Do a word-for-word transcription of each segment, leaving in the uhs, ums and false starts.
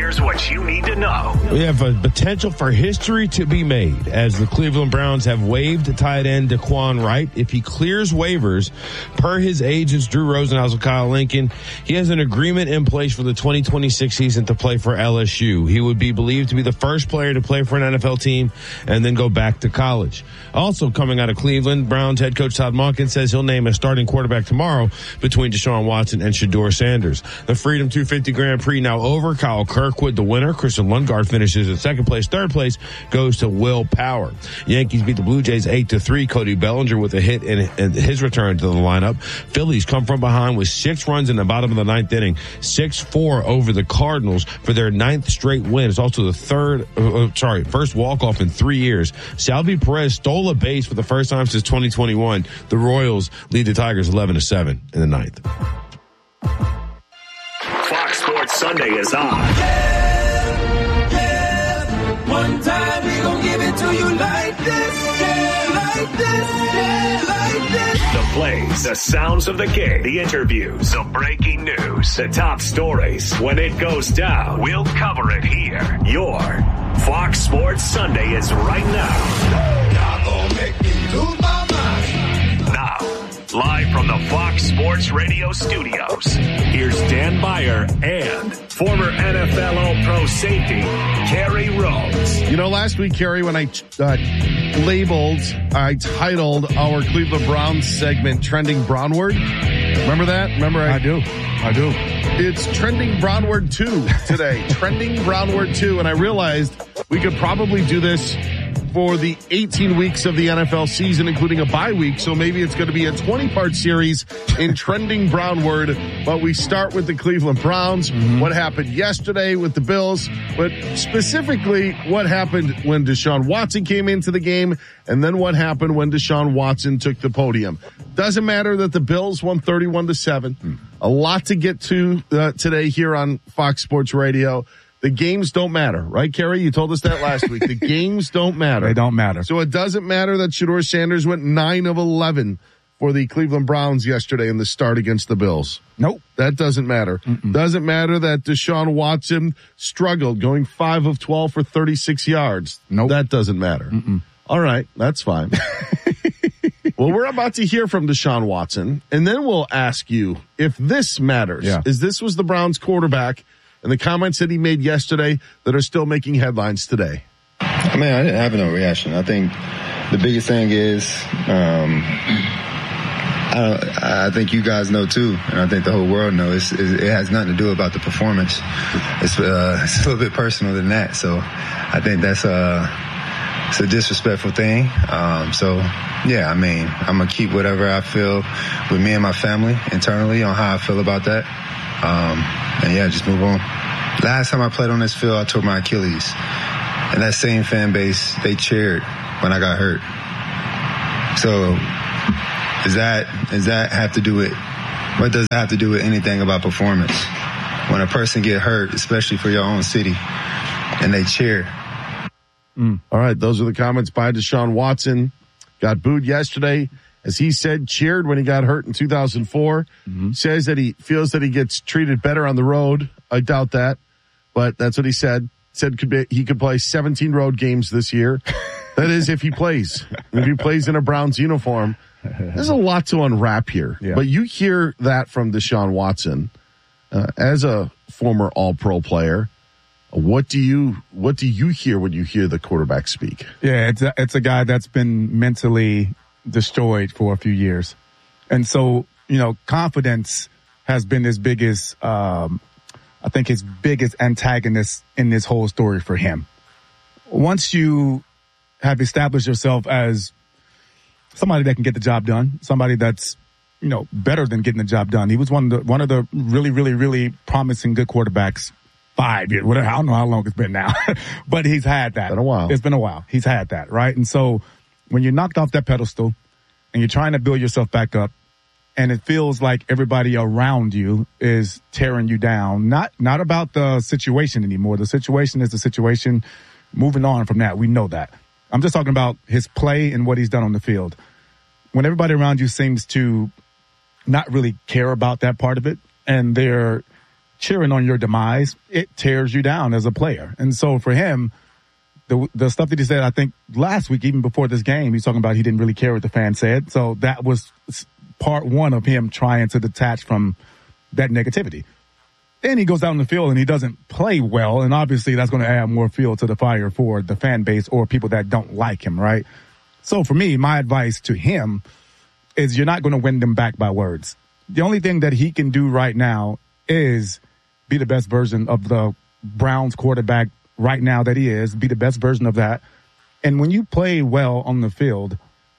Here's what you need to know. We have a potential for history to be made as the Cleveland Browns have waived tight end Daquan Wright. If he clears waivers per his agents, Drew Rosenhaus and Kyle Lincoln, he has an agreement in place for the twenty twenty-six season to play for L S U. He would be believed to be the first player to play for an N F L team and then go back to college. Also coming out of Cleveland, Browns head coach Todd Monken says he'll name a starting quarterback tomorrow between Deshaun Watson and Shedeur Sanders. The Freedom two fifty Grand Prix now over. Kyle Kirkwood, the winner. Christian Lundgaard finishes in second place. Third place goes to Will Power. Yankees beat the Blue Jays eight to three. Cody Bellinger with a hit in, in his return to the lineup. Phillies come from behind with six runs in the bottom of the ninth inning. six four over the Cardinals for their ninth straight win. It's also the third, uh, sorry, first walk-off in three years. Salvi Perez stole a base for the first time since twenty twenty-one. The Royals lead the Tigers eleven to seven in the ninth. Fox Sports Sunday is on. Yeah, yeah. One time we gon' give it to you like this, yeah, like this, yeah, like this. The plays, the sounds of the game, the interviews, the breaking news, the top stories. When it goes down, we'll cover it here. Your Fox Sports Sunday is right now. Y'all gon' make me lose my mind. Now, live from the Fox Sports Radio studios, here's Dan Beyer and former N F L All-Pro safety, Kerry Rhodes. You know, last week, Kerry, when I uh, labeled, I titled our Cleveland Browns segment Trending Brownward. Remember that? Remember I, I do. I do. It's Trending Brownward two today. Trending Brownward two. And I realized we could probably do this for the eighteen weeks of the N F L season, including a bye week. So maybe it's going to be a twenty-part series in Trending Brownward. But we start with the Cleveland Browns. Mm-hmm. What happened yesterday with the Bills, but specifically what happened when Deshaun Watson came into the game, and then what happened when Deshaun Watson took the podium. Doesn't matter that the Bills won thirty-one to seven. Mm. A lot to get to uh, today here on Fox Sports Radio. The games don't matter, right, Kerry? You told us that last week. The games don't matter. They don't matter. So it doesn't matter that Shedeur Sanders went nine of eleven for the Cleveland Browns yesterday in the start against the Bills. Nope. That doesn't matter. Mm-mm. Doesn't matter that Deshaun Watson struggled, going five of twelve for thirty-six yards. Nope. That doesn't matter. Mm-mm. All right, that's fine. Well, we're about to hear from Deshaun Watson, and then we'll ask you if this matters. Yeah. Is this was the Browns quarterback and the comments that he made yesterday that are still making headlines today? I mean, I didn't have no reaction. I think the biggest thing is, um, I, don't, I think you guys know too, and I think the whole world knows, it's, it has nothing to do about the performance. It's, uh, it's a little bit personal than that. So I think that's a, it's a disrespectful thing. Um, so yeah, I mean, I'm going to keep whatever I feel with me and my family internally on how I feel about that. Um, and yeah, just move on. Last time I played on this field, I tore my Achilles. And that same fan base, they cheered when I got hurt. So does that, does that have to do with, what does that have to do with anything about performance? When a person get hurt, especially for your own city, and they cheer. Mm. All right, those are the comments by Deshaun Watson. Got booed yesterday. As he said, cheered when he got hurt in two thousand four. Mm-hmm. Says that he feels that he gets treated better on the road. I doubt that, but that's what he said. Said could be, he could play seventeen road games this year. That is if he plays. If he plays in a Browns uniform. There's a lot to unwrap here. Yeah. But you hear that from Deshaun Watson uh, as a former All-Pro player. What do you what do you hear when you hear the quarterback speak? Yeah, it's a, it's a guy that's been mentally destroyed for a few years. And so, you know, confidence has been his biggest, um, I think his biggest antagonist in this whole story for him. Once you have established yourself as somebody that can get the job done, somebody that's, you know, better than getting the job done. He was one of the, one of the really, really, really promising good quarterbacks. Five years, whatever. I don't know how long it's been now, but he's had that. It's been a while. It's been a while. He's had that, right? And so when you're knocked off that pedestal and you're trying to build yourself back up and it feels like everybody around you is tearing you down, not, not about the situation anymore. The situation is the situation. Moving on from that. We know that. I'm just talking about his play and what he's done on the field. When everybody around you seems to not really care about that part of it and they're cheering on your demise, it tears you down as a player. And so for him, the the stuff that he said, I think last week, even before this game, he's talking about he didn't really care what the fans said. So that was part one of him trying to detach from that negativity. Then he goes out in the field and he doesn't play well, and obviously that's going to add more fuel to the fire for the fan base or people that don't like him, right? So for me, my advice to him is you're not going to win them back by words. The only thing that he can do right now is be the best version of the Browns quarterback right now that he is, be the best version of that. And when you play well on the field,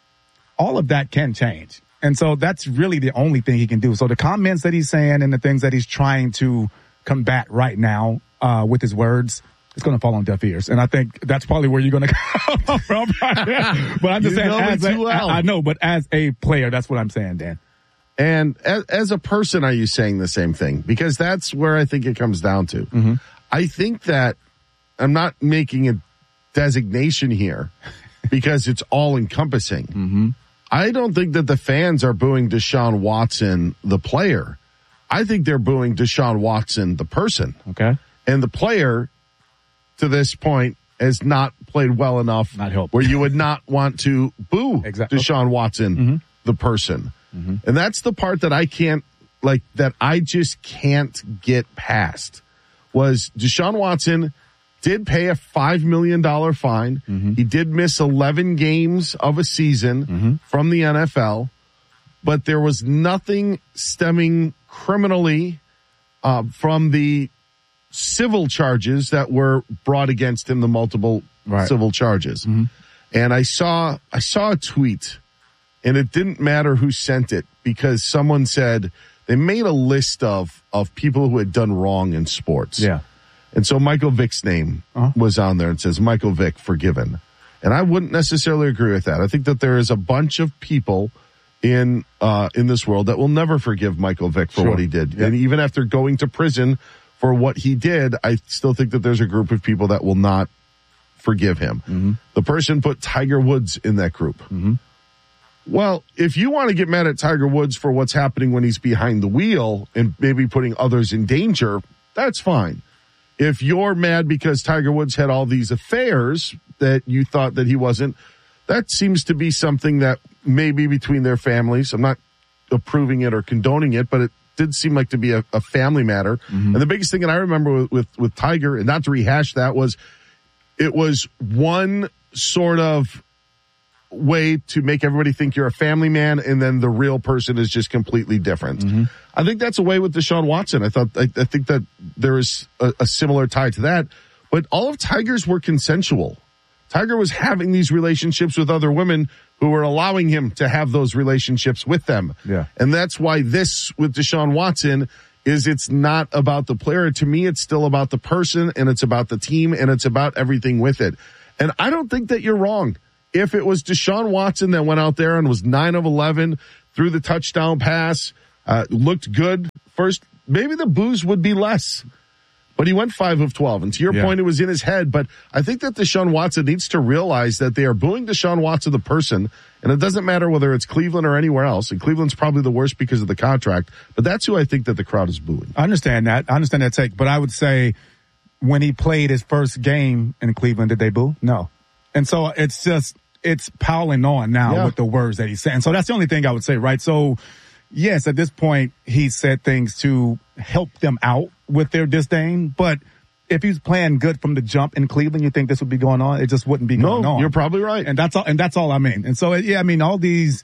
all of that can change. And so that's really the only thing he can do. So the comments that he's saying and the things that he's trying to combat right now uh, with his words, it's going to fall on deaf ears. And I think that's probably where you're going to come from. But I'm just you saying, know as me a, too well. I, I know, but as a player, that's what I'm saying, Dan. And as, as a person, are you saying the same thing? Because that's where I think it comes down to. Mm-hmm. I think that I'm not making a designation here because it's all encompassing. Mm-hmm. I don't think that the fans are booing Deshaun Watson, the player. I think they're booing Deshaun Watson, the person. Okay. And the player, to this point, has not played well enough Not helped. where you would not want to boo Exactly. Deshaun Watson, Mm-hmm. the person. Mm-hmm. And that's the part that I can't, like, that I just can't get past. Was Deshaun Watson did pay a five million dollars fine. Mm-hmm. He did miss eleven games of a season Mm-hmm. from the N F L, but there was nothing stemming criminally uh, from the civil charges that were brought against him, the multiple Right. civil charges. Mm-hmm. And I saw, I saw a tweet, and it didn't matter who sent it because someone said they made a list of, of people who had done wrong in sports. Yeah. And so Michael Vick's name Uh-huh. was on there and says, Michael Vick forgiven. And I wouldn't necessarily agree with that. I think that there is a bunch of people in, uh, in this world that will never forgive Michael Vick for Sure. what he did. Yep. And even after going to prison for what he did, I still think that there's a group of people that will not forgive him. Mm-hmm. The person put Tiger Woods in that group. Mm-hmm. Well, if you want to get mad at Tiger Woods for what's happening when he's behind the wheel and maybe putting others in danger, that's fine. If you're mad because Tiger Woods had all these affairs that you thought that he wasn't, that seems to be something that may be between their families. I'm not approving it or condoning it, but it did seem like to be a, a family matter. Mm-hmm. And the biggest thing that I remember with, with, with Tiger, and not to rehash that, was it was one sort of way to make everybody think you're a family man, and then the real person is just completely different. Mm-hmm. I think that's a way with Deshaun Watson. I thought, I, I think that there is a, a similar tie to that, but all of Tiger's were consensual. Tiger was having these relationships with other women who were allowing him to have those relationships with them. Yeah. And that's why this with Deshaun Watson is it's not about the player. To me, it's still about the person, and it's about the team, and it's about everything with it. And I don't think that you're wrong. If it was Deshaun Watson that went out there and was nine of eleven, threw the touchdown pass, uh, looked good first, maybe the boos would be less. But he went five of twelve. And to your Yeah. point, it was in his head. But I think that Deshaun Watson needs to realize that they are booing Deshaun Watson, the person. And it doesn't matter whether it's Cleveland or anywhere else. And Cleveland's probably the worst because of the contract. But that's who I think that the crowd is booing. I understand that. I understand that take. But I would say when he played his first game in Cleveland, did they boo? No. And so it's just, it's piling on now Yeah. with the words that he's saying. So that's the only thing I would say, right? So yes, at this point, he said things to help them out with their disdain. But if he's playing good from the jump in Cleveland, you think this would be going on? It just wouldn't be going No, on. you're probably right. And that's all, and that's all I mean. And so, yeah, I mean, all these,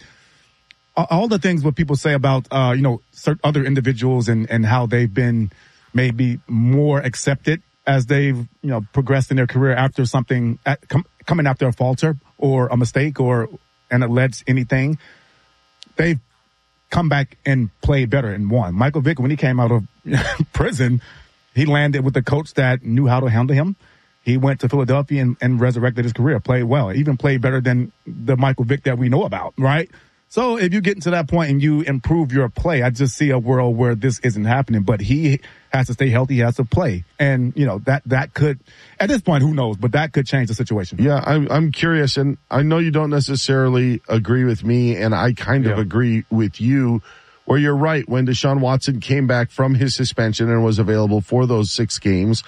all the things what people say about, uh, you know, certain other individuals and, and how they've been maybe more accepted as they've, you know, progressed in their career after something, at, com- coming after a falter or a mistake or an alleged anything, they've come back and played better and won. Michael Vick, when he came out of prison, he landed with a coach that knew how to handle him. He went to Philadelphia and, and resurrected his career, played well, even played better than the Michael Vick that we know about, right? So if you get to that point and you improve your play, I just see a world where this isn't happening, but he has to stay healthy. He has to play. And, you know, that, that could, at this point, who knows, but that could change the situation. Yeah, I'm, I'm curious, and I know you don't necessarily agree with me, and I kind of Yeah. agree with you where you're right. When Deshaun Watson came back from his suspension and was available for those six games,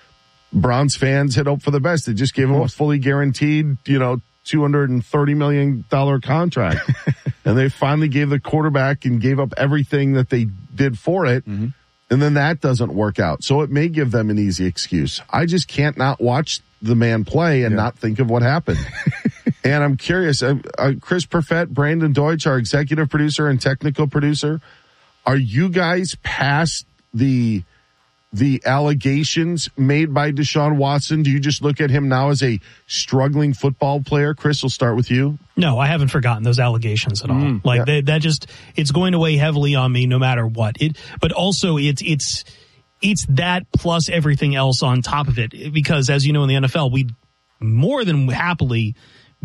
Browns fans had hoped for the best. They just gave him a fully guaranteed, you know, two hundred thirty million dollars contract. And they finally gave the quarterback and gave up everything that they did for it. Mm-hmm. And then that doesn't work out. So it may give them an easy excuse. I just can't not watch the man play and yeah. not think of what happened. And I'm curious, uh, uh, Chris Perfett, Brandon Deutsch, our executive producer and technical producer, are you guys past the the allegations made by Deshaun Watson? Do you just look at him now as a struggling football player? Chris, we'll start with you. No, I haven't forgotten those allegations at all. Mm, like yeah. they, that just, it's going to weigh heavily on me no matter what. It, but also it's, it's, it's that plus everything else on top of it. Because as you know, in the N F L, we more than happily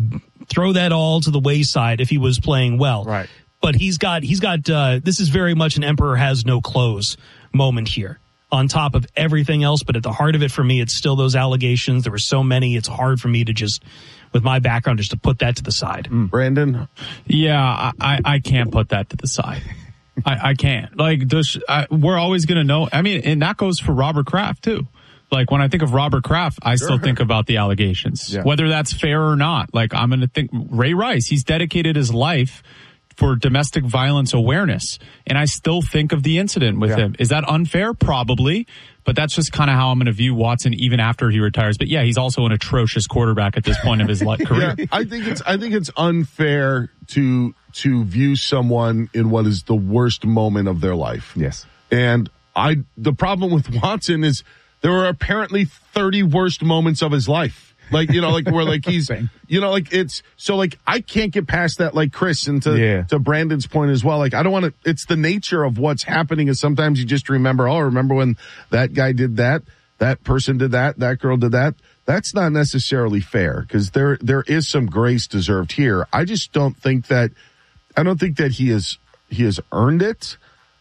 throw that all to the wayside if he was playing well. Right. But he's got, he's got, uh, this is very much an emperor has no clothes moment here. On top of everything else, but at the heart of it for me, it's still those allegations. There were so many, it's hard for me to just, with my background, just to put that to the side. Mm. Brandon? Yeah, I, I can't put that to the side. I, I can't. Like, this, I, we're always going to know. I mean, and that goes for Robert Kraft, too. Like, when I think of Robert Kraft, I sure. still think about the allegations, yeah. whether that's fair or not. Like, I'm going to think Ray Rice, he's dedicated his life for domestic violence awareness. And I still think of the incident with yeah. him. Is that unfair? Probably. But that's just kind of how I'm going to view Watson even after he retires. But yeah, he's also an atrocious quarterback at this point of his life, career. Yeah, I think it's, I think it's unfair to, to view someone in what is the worst moment of their life. Yes. And I, the problem with Watson is there were apparently thirty worst moments of his life. Like, you know, like where like he's, you know, like it's, so like I can't get past that, like Chris, and to, yeah. to Brandon's point as well. Like I don't want to, it's the nature of what's happening is sometimes you just remember, oh, remember when that guy did that, that person did that, that girl did that. That's not necessarily fair because there, there is some grace deserved here. I just don't think that, I don't think that he has, he has earned it.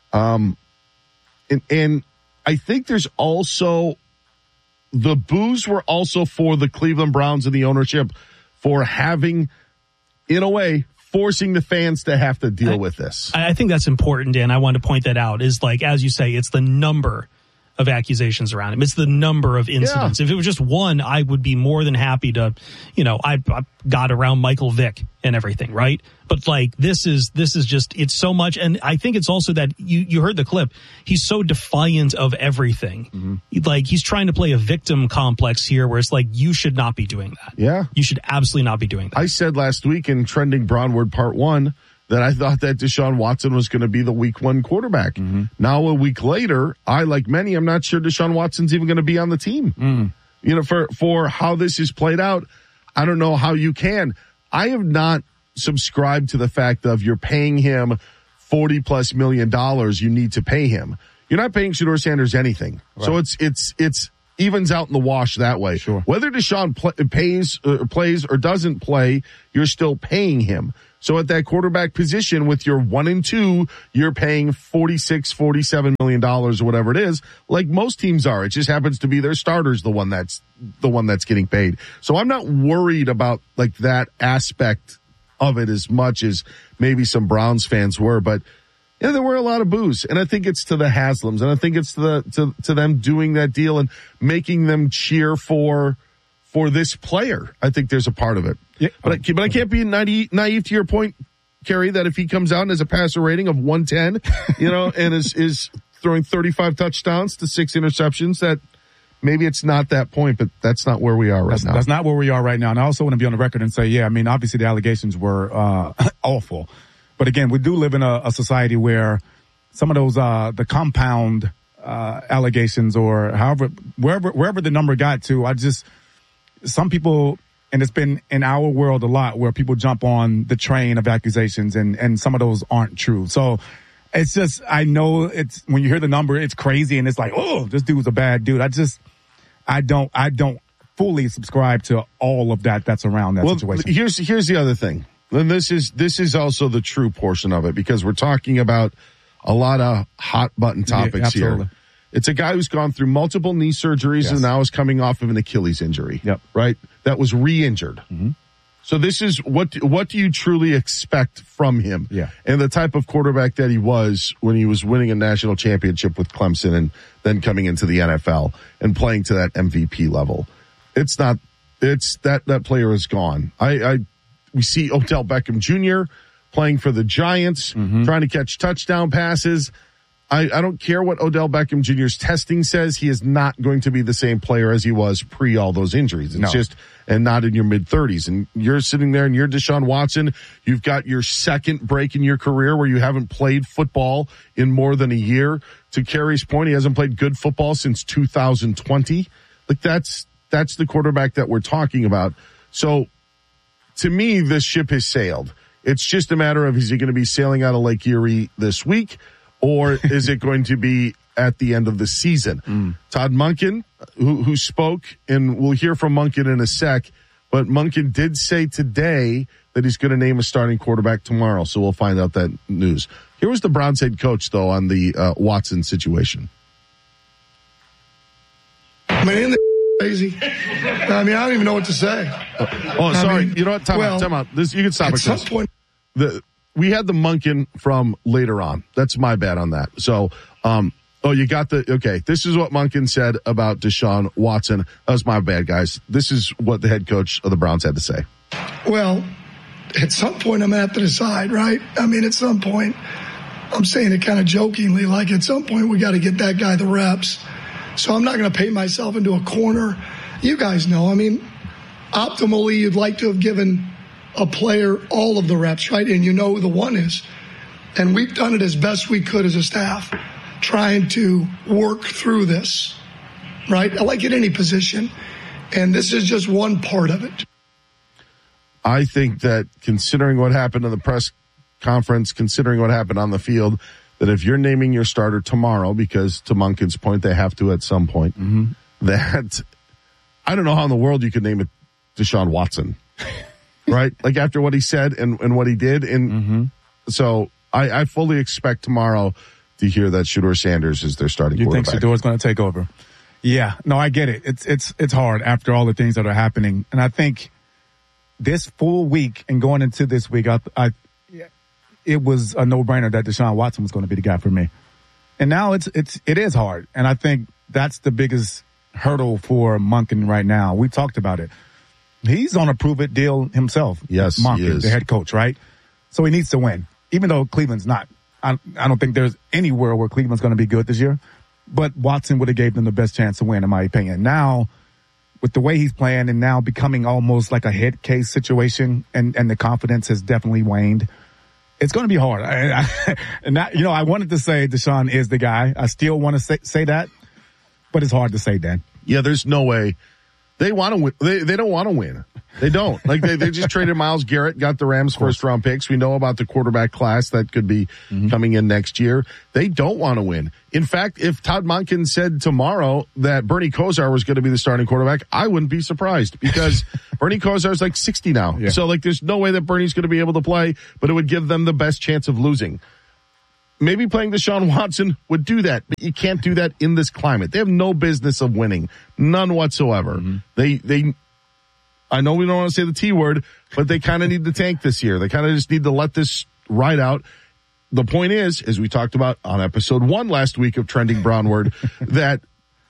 Um, and, and I think there's also, the boos were also for the Cleveland Browns and the ownership for having, in a way, forcing the fans to have to deal I, with this. I think that's important, Dan. I wanted to point that out is like, as you say, it's the number of accusations around him. It's the number of incidents. Yeah. If it was just one, I would be more than happy to, you know, I, I got around Michael Vick and everything, right? But like, this is, this is just, it's so much. And I think it's also that you, you heard the clip. He's so defiant of everything. Mm-hmm. Like he's trying to play a victim complex here where it's like, you should not be doing that. Yeah. You should absolutely not be doing that. I said last week in Trending Brownward Part One, that I thought that Deshaun Watson was going to be the week one quarterback. Mm-hmm. Now a week later, I, like many, I'm not sure Deshaun Watson's even going to be on the team. Mm. You know, for, for how this is played out, I don't know how you can. I have not subscribed to the fact of you're paying him forty plus million dollars. You need to pay him. You're not paying Shedeur Sanders anything. Right. So it's, it's, it's evens out in the wash that way. Sure. Whether Deshaun pl- pays or plays or doesn't play, you're still paying him. So at that quarterback position with your one and two, you're paying forty-six, forty-seven million dollars or whatever it is, like most teams are. It just happens to be their starters, the one that's, the one that's getting paid. So I'm not worried about like that aspect of it as much as maybe some Browns fans were, but yeah, there were a lot of boos. And I think it's to the Haslams and I think it's to the, to, to them doing that deal and making them cheer for, for this player. I think there's a part of it. Yeah. But I, but I can't be naive, naive to your point, Kerry, that if he comes out and has a passer rating of one ten, you know, and is, is throwing thirty-five touchdowns to six interceptions, that maybe it's not that point, but that's not where we are right that's, now. That's not where we are right now. And I also want to be on the record and say, yeah, I mean, obviously the allegations were, uh, awful. But again, we do live in a, a society where some of those, uh, the compound, uh, allegations or however, wherever, wherever the number got to, I just, some people, and it's been in our world a lot where people jump on the train of accusations and, and some of those aren't true. So it's just, I know it's, when you hear the number, it's crazy and it's like, oh, this dude's a bad dude. I just, I don't, I don't fully subscribe to all of that that's around that well, situation. Here's, here's the other thing. And this is, this is also the true portion of it because we're talking about a lot of hot button topics yeah, here. It's a guy who's gone through multiple knee surgeries yes. and now is coming off of an Achilles injury. Yep. Right? That was re-injured. Mm-hmm. So this is what what do you truly expect from him? Yeah. And the type of quarterback that he was when he was winning a national championship with Clemson and then coming into the N F L and playing to that M V P level. It's not, it's that, that player is gone. I, I, we see Odell Beckham Junior playing for the Giants, mm-hmm. trying to catch touchdown passes. I, I don't care what Odell Beckham Junior's testing says. He is not going to be the same player as he was pre all those injuries. It's no. just, and not in your mid thirties. And you're sitting there and you're Deshaun Watson. You've got your second break in your career where you haven't played football in more than a year. To Kerry's point, he hasn't played good football since two thousand twenty. Like that's, that's the quarterback that we're talking about. So to me, this ship has sailed. It's just a matter of, is he going to be sailing out of Lake Erie this week? Or is it going to be at the end of the season? Mm. Todd Monken, who, who spoke, and we'll hear from Monken in a sec, but Monken did say today that he's going to name a starting quarterback tomorrow, so we'll find out that news. Here was the Browns head coach, though, on the uh, Watson situation. Man, crazy. I mean, I don't even know what to say. Uh, oh, sorry. I mean, you know what? Time well, out. Time out. This, you can stop at at some this. point. The, we had the Monken from later on. That's my bad on that. So, um, oh, you got the, okay. This is what Monken said about Deshaun Watson. That was my bad, guys. This is what the head coach of the Browns had to say. Well, at some point I'm going to have to decide, right? I mean, at some point, I'm saying it kind of jokingly, like at some point we got to get that guy the reps. So I'm not going to paint myself into a corner. You guys know, I mean, optimally, you'd like to have given a player all of the reps, right? And you know who the one is. And we've done it as best we could as a staff, trying to work through this, right? Like at any position. And this is just one part of it. I think that considering what happened in the press conference, considering what happened on the field, that if you're naming your starter tomorrow, because to Monken's point, they have to at some point, mm-hmm. that I don't know how in the world you could name it Deshaun Watson, right? Like after what he said and, and what he did. And mm-hmm. so I, I fully expect tomorrow to hear that Shedeur Sanders is their starting you quarterback. You think Shedeur's going to take over? Yeah. No, I get it. It's, it's, it's hard after all the things that are happening. And I think this full week and going into this week, I, I it was a no-brainer that Deshaun Watson was going to be the guy for me. And now it's, it's, it is hard. And I think that's the biggest hurdle for Monken right now. We talked about it. He's on a prove-it deal himself. Yes, Monken, he is. The head coach, right? So he needs to win, even though Cleveland's not. I, I don't think there's anywhere where Cleveland's going to be good this year. But Watson would have gave them the best chance to win, in my opinion. Now, with the way he's playing and now becoming almost like a head case situation, and, and the confidence has definitely waned, it's going to be hard. I, I, and that, you know, I wanted to say Deshaun is the guy. I still want to say, say that, but it's hard to say, Dan. Yeah, there's no way. They want to win. They, they don't want to win. They don't. Like, they, they just traded Myles Garrett, got the Rams first round picks. We know about the quarterback class that could be mm-hmm. coming in next year. They don't want to win. In fact, if Todd Monken said tomorrow that Bernie Kosar was going to be the starting quarterback, I wouldn't be surprised because Bernie Kosar is like sixty now. Yeah. So, like, there's no way that Bernie's going to be able to play, but it would give them the best chance of losing. Maybe playing Deshaun Watson would do that, but you can't do that in this climate. They have no business of winning. None whatsoever. Mm-hmm. They, they, I know we don't want to say the T word, but they kind of need the tank this year. They kind of just need to let this ride out. The point is, as we talked about on episode one last week of Trending Brownward, that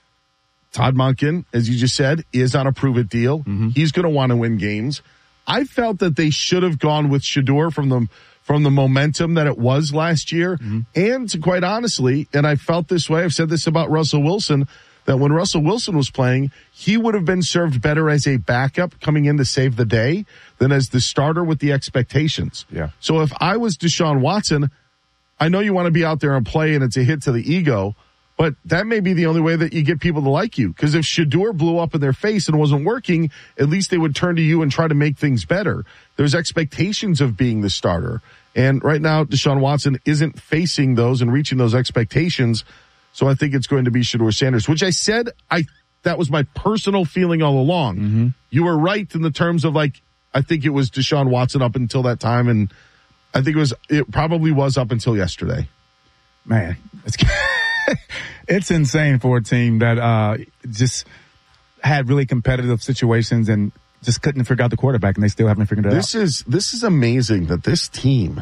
Todd Monken, as you just said, is on a prove-it deal. Mm-hmm. He's going to want to win games. I felt that they should have gone with Shedeur from the from the momentum that it was last year. Mm-hmm. And quite honestly, and I felt this way, I've said this about Russell Wilson, that when Russell Wilson was playing, he would have been served better as a backup coming in to save the day than as the starter with the expectations. Yeah. So if I was Deshaun Watson, I know you want to be out there and play and it's a hit to the ego, but that may be the only way that you get people to like you. Because if Shedeur blew up in their face and wasn't working, at least they would turn to you and try to make things better. There's expectations of being the starter. And right now, Deshaun Watson isn't facing those and reaching those expectations. So I think it's going to be Shedeur Sanders, which I said I that was my personal feeling all along. Mm-hmm. You were right in the terms of, like, I think it was Deshaun Watson up until that time. And I think it was, it probably was up until yesterday. Man, it's, it's insane for a team that uh, just had really competitive situations and just couldn't figure out the quarterback, and they still haven't figured it This out. is this is amazing that this team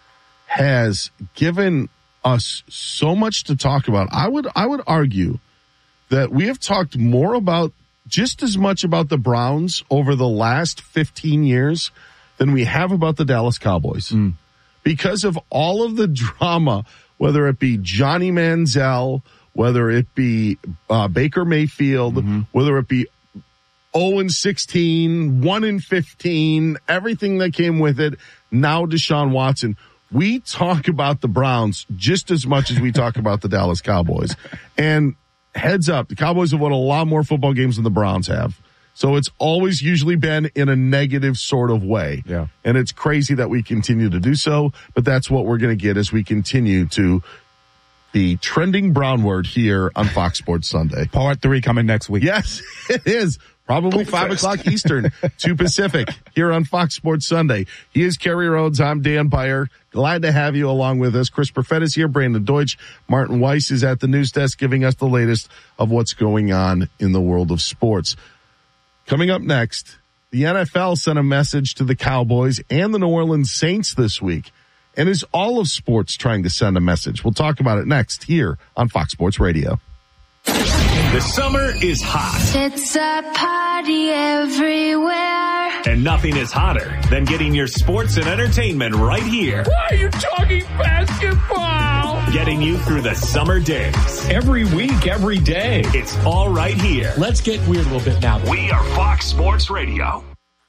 has given us so much to talk about. I would I would argue that we have talked more about just as much about the Browns over the last fifteen years than we have about the Dallas Cowboys. Mm. Because of all of the drama, whether it be Johnny Manziel, whether it be uh, Baker Mayfield, mm-hmm. whether it be oh and sixteen, one and fifteen, everything that came with it, now Deshaun Watson. We talk about the Browns just as much as we talk about the Dallas Cowboys. And heads up, the Cowboys have won a lot more football games than the Browns have. So it's always usually been in a negative sort of way. Yeah. And it's crazy that we continue to do so, but that's what we're going to get as we continue to be trending Brownward here on Fox Sports Sunday. Part three coming next week. Yes, it is. Probably five o'clock Eastern, two Pacific, here on Fox Sports Sunday. He is Kerry Rhodes. I'm Dan Beyer. Glad to have you along with us. Chris Perfett is here. Brandon Deutsch. Martin Weiss is at the news desk giving us the latest of what's going on in the world of sports. Coming up next, the N F L sent a message to the Cowboys and the New Orleans Saints this week. And is all of sports trying to send a message? We'll talk about it next here on Fox Sports Radio. The summer is hot. It's a party everywhere. And nothing is hotter than getting your sports and entertainment right here. Why are you talking basketball? Getting you through the summer days. Every week, every day. It's all right here. Let's get weird a little bit now. We are Fox Sports Radio.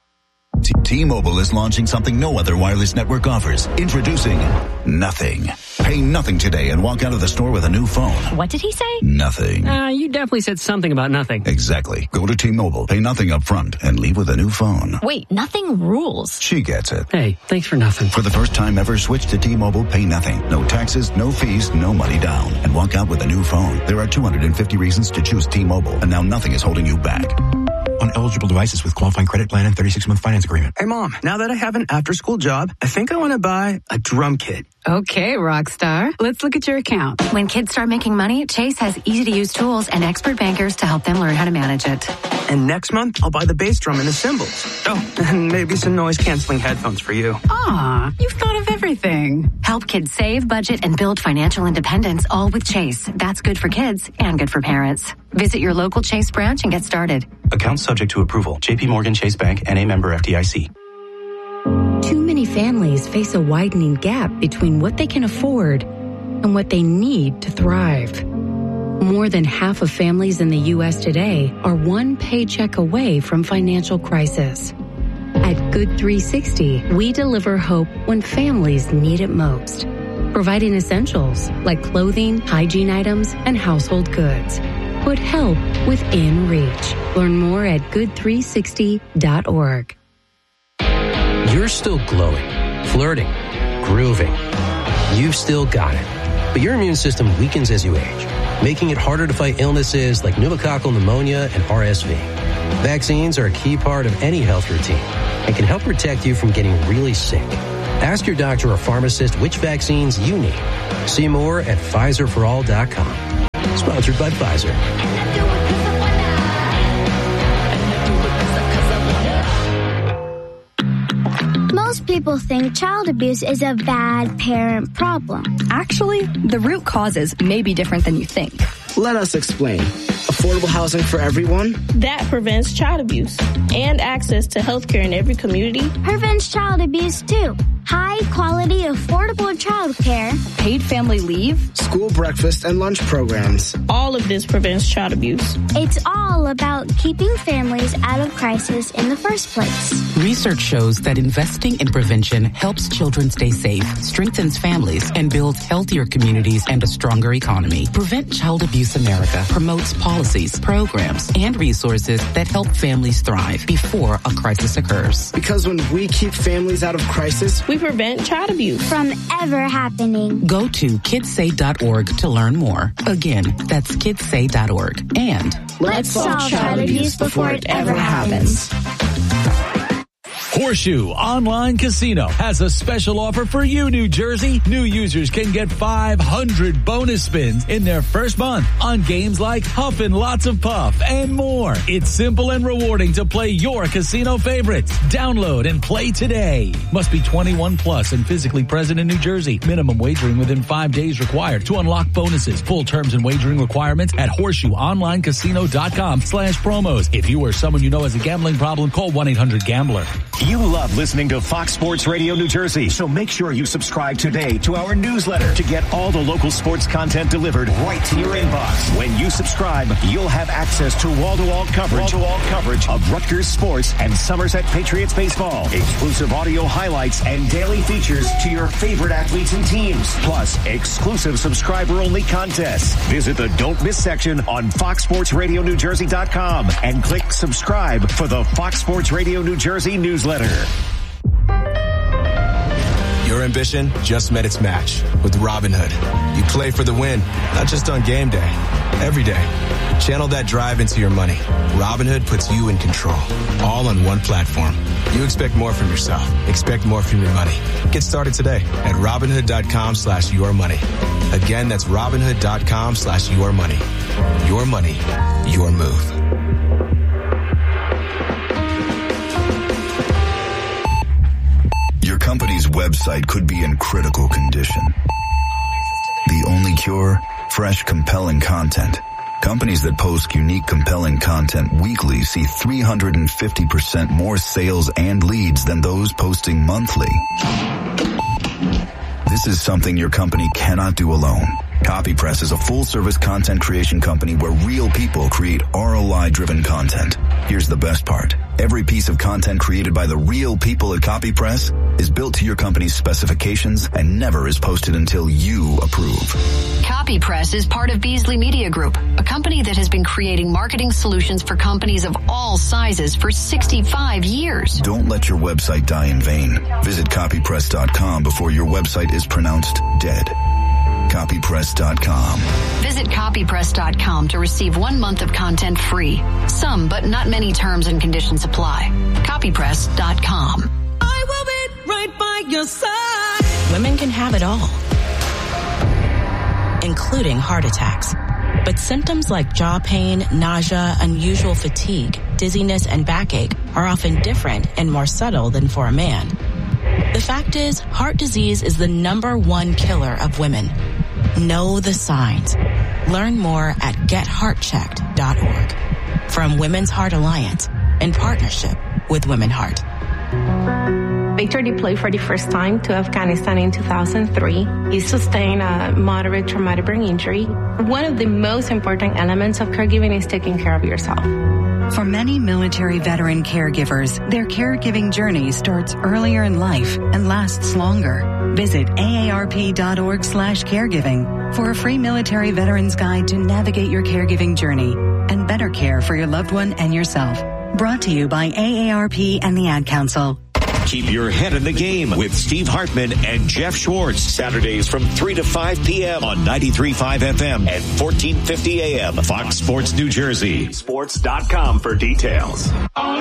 T- T-Mobile is launching something no other wireless network offers. Introducing Nothing. Pay nothing today and walk out of the store with a new phone. What did he say? Nothing. Uh, you definitely said something about nothing. Exactly. Go to T-Mobile, pay nothing up front, and leave with a new phone. Wait, nothing rules. She gets it. Hey, thanks for nothing. For the first time ever, switch to T-Mobile, pay nothing. No taxes, no fees, no money down. And walk out with a new phone. There are two hundred fifty reasons to choose T-Mobile, and now nothing is holding you back. On eligible devices with qualifying credit plan and thirty-six month finance agreement. Hey, Mom, now that I have an after-school job, I think I want to buy a drum kit. Okay, Rockstar. Let's look at your account. When kids start making money, Chase has easy-to-use tools and expert bankers to help them learn how to manage it. And next month, I'll buy the bass drum and the cymbals. Oh, and maybe some noise-canceling headphones for you. Aw, you've thought of everything. Help kids save, budget, and build financial independence, all with Chase. That's good for kids and good for parents. Visit your local Chase branch and get started. Account subject to approval. J P Morgan Chase Bank and a member F D I C. Too many families face a widening gap between what they can afford and what they need to thrive. More than half of families in the U S today are one paycheck away from financial crisis. At Good three sixty, we deliver hope when families need it most, providing essentials like clothing, hygiene items, and household goods. Put help within reach. Learn more at good three sixty dot org. You're still glowing, flirting, grooving. You've still got it. But your immune system weakens as you age, making it harder to fight illnesses like pneumococcal pneumonia and R S V. Vaccines are a key part of any health routine and can help protect you from getting really sick. Ask your doctor or pharmacist which vaccines you need. See more at Pfizer for all dot com. Sponsored by Pfizer. Most people think child abuse is a bad parent problem. Actually, the root causes may be different than you think. Let us explain. Affordable housing for everyone? That prevents child abuse and access to health care in every community. Prevents child abuse too. High quality, affordable child care. Paid family leave. School breakfast and lunch programs. All of this prevents child abuse. It's all about keeping families out of crisis in the first place. Research shows that investing in prevention helps children stay safe, strengthens families, and builds healthier communities and a stronger economy. Prevent Child Abuse America promotes policies, programs, and resources that help families thrive before a crisis occurs. Because when we keep families out of crisis, we prevent child abuse from ever happening. Go to kids say dot org to learn more. Again, that's kids say dot org. And let's solve child abuse before it ever happens. Horseshoe Online Casino has a special offer for you, New Jersey. New users can get five hundred bonus spins in their first month on games like Huffin' Lots of Puff and more. It's simple and rewarding to play your casino favorites. Download and play today. Must be twenty-one plus and physically present in New Jersey. Minimum wagering within five days required to unlock bonuses. Full terms and wagering requirements at horseshoe online casino dot com slash promos. If you or someone you know has a gambling problem, call one eight hundred gambler. You love listening to Fox Sports Radio New Jersey, so make sure you subscribe today to our newsletter to get all the local sports content delivered right to your inbox. When you subscribe, you'll have access to wall-to-wall coverage, wall-to-wall coverage of Rutgers sports and Somerset Patriots baseball, exclusive audio highlights and daily features to your favorite athletes and teams, plus exclusive subscriber-only contests. Visit the Don't Miss section on fox sports radio new jersey dot com and click subscribe for the Fox Sports Radio New Jersey newsletter. Your ambition just met its match with Robinhood. You play for the win, not just on game day, every day. Channel that drive into your money. Robinhood puts you in control, all on one platform. You expect more from yourself. Expect more from your money. Get started today at Robinhood.com slash your money. Again, that's Robinhood.com slash your money. Your money, your move. Your company's website could be in critical condition. The only cure? Fresh, compelling content. Companies that post unique, compelling content weekly see three hundred fifty percent more sales and leads than those posting monthly. This is something your company cannot do alone. CopyPress is a full-service content creation company where real people create R O I-driven content. Here's the best part. Every piece of content created by the real people at CopyPress is built to your company's specifications and never is posted until you approve. CopyPress is part of Beasley Media Group, a company that has been creating marketing solutions for companies of all sizes for sixty-five years. Don't let your website die in vain. Visit copypress dot com before your website is pronounced dead. copypress dot com. Visit copypress dot com to receive one month of content free. Some, but not many terms and conditions apply. copypress dot com. I will be right by your side. Women can have it all, including heart attacks. But symptoms like jaw pain, nausea, unusual fatigue, dizziness, and backache are often different and more subtle than for a man. The fact is, heart disease is the number one killer of women. Know the signs. Learn more at get heart checked dot org. From Women's Heart Alliance, in partnership with Women Heart. Victor deployed for the first time to Afghanistan in two thousand three. He sustained a moderate traumatic brain injury. One of the most important elements of caregiving is taking care of yourself. For many military veteran caregivers, their caregiving journey starts earlier in life and lasts longer. Visit A A R P dot org slash caregiving for a free military veterans guide to navigate your caregiving journey and better care for your loved one and yourself. Brought to you by A A R P and the Ad Council. Keep your head in the game with Steve Hartman and Jeff Schwartz. Saturdays from three to five p.m. on ninety-three point five F M and fourteen fifty A M. Fox Sports New Jersey. Sports dot com for details.